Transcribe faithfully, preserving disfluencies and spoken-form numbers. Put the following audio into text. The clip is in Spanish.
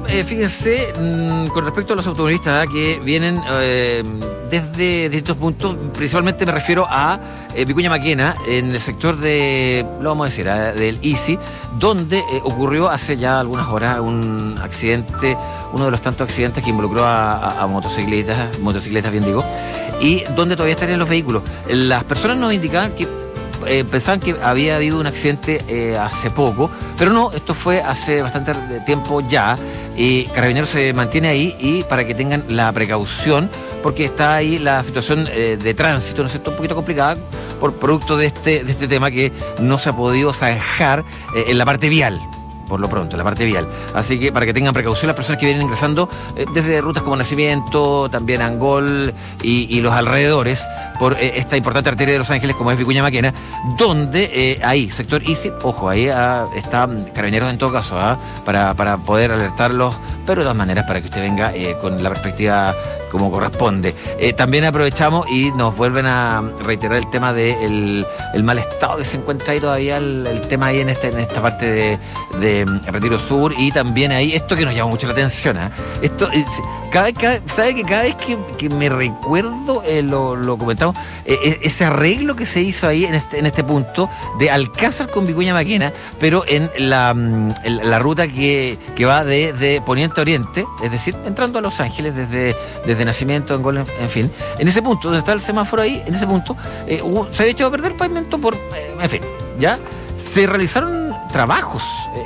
eh, fíjense, mmm, con respecto a los automovilistas ¿eh? que vienen eh, desde distintos puntos, principalmente me refiero a eh, Vicuña Maquena, en el sector de, lo vamos a decir, ¿eh? del ICI, donde eh, ocurrió hace ya algunas horas un accidente, uno de los tantos accidentes que involucró a, a, a motocicletas, motocicletas bien digo, y donde todavía estarían los vehículos. Las personas nos indicaban que Eh, pensaban que había habido un accidente eh, hace poco, pero no, esto fue hace bastante tiempo ya. Y Carabineros se mantiene ahí y para que tengan la precaución, porque está ahí la situación eh, de tránsito, ¿no es cierto?, un poquito complicada por producto de este, de este tema que no se ha podido zanjar eh, en la parte vial. Por lo pronto, la parte vial. Así que para que tengan precaución las personas que vienen ingresando eh, desde rutas como Nacimiento, también Angol y, y los alrededores, por eh, esta importante arteria de Los Ángeles como es Vicuña Maquena, donde eh, ahí, sector ICI, ojo, ahí ah, está Carabineros en todo caso, ah, para, para poder alertarlos, pero de todas maneras para que usted venga eh, con la perspectiva como corresponde. Eh, también aprovechamos y nos vuelven a reiterar el tema del el mal estado que se encuentra ahí todavía, el, el tema ahí en, este, en esta parte de, de Retiro Sur, y también ahí esto que nos llama mucho la atención, ¿eh? Esto, eh, cada vez, cada, ¿sabe que cada vez que, que me recuerdo, eh, lo, lo comentamos, eh, ese arreglo que se hizo ahí en este, en este punto de Alcázar con Vicuña Maquena, pero en la, en la ruta que, que va de, de poniente a oriente, es decir, entrando a Los Ángeles desde, desde Nacimiento, Angol, en, en fin, en ese punto, donde está el semáforo ahí, en ese punto, eh, hubo, se había echado a perder el pavimento por, eh, en fin, ya se realizaron trabajos